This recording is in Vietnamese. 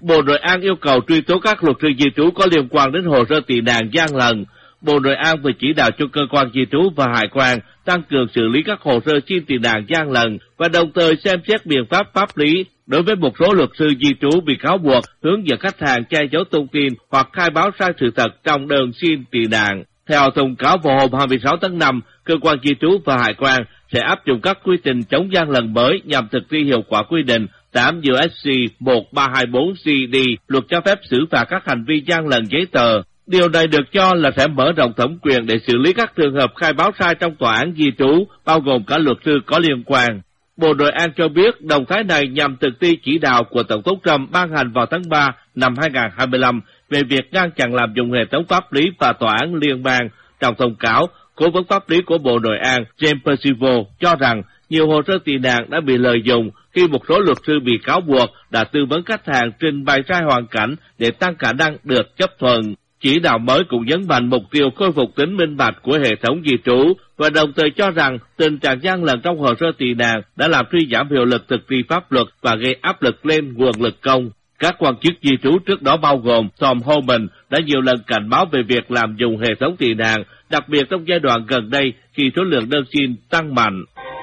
Bộ Nội an yêu cầu truy tố các luật sư di trú có liên quan đến hồ sơ tị nạn gian lận. Bộ Nội an vừa chỉ đạo cho cơ quan di trú và hải quan tăng cường xử lý các hồ sơ xin tị nạn gian lận và đồng thời xem xét biện pháp pháp lý đối với một số luật sư di trú bị cáo buộc hướng dẫn khách hàng che giấu thông tin hoặc khai báo sai sự thật trong đơn xin tị nạn. Theo thông cáo vào hôm 26 tháng 5, cơ quan di trú và hải quan sẽ áp dụng các quy trình chống gian lận mới nhằm thực thi hiệu quả quy định 8 USC 1324 CD, luật cho phép xử phạt các hành vi gian lận giấy tờ. Điều này được cho là sẽ mở rộng thẩm quyền để xử lý các trường hợp khai báo sai trong tòa án di trú, bao gồm cả luật sư có liên quan. Bộ Nội an cho biết động thái này nhằm thực thi chỉ đạo của Tổng thống Trump ban hành vào tháng 3 năm 2025 về việc ngăn chặn lạm dụng hệ thống pháp lý và tòa án liên bang. Trong thông cáo, cố vấn pháp lý của Bộ Nội an James Percival cho rằng nhiều hồ sơ tị nạn đã bị lợi dụng khi một số luật sư bị cáo buộc đã tư vấn khách hàng trình bày sai hoàn cảnh để tăng khả năng được chấp thuận. Chỉ đạo mới cũng nhấn mạnh mục tiêu khôi phục tính minh bạch của hệ thống di trú và đồng thời cho rằng tình trạng gian lận trong hồ sơ tị nạn đã làm suy giảm hiệu lực thực thi pháp luật và gây áp lực lên nguồn lực công. Các quan chức di trú trước đó bao gồm Tom Homan đã nhiều lần cảnh báo về việc lạm dụng hệ thống tị nạn, đặc biệt trong giai đoạn gần đây khi số lượng đơn xin tăng mạnh.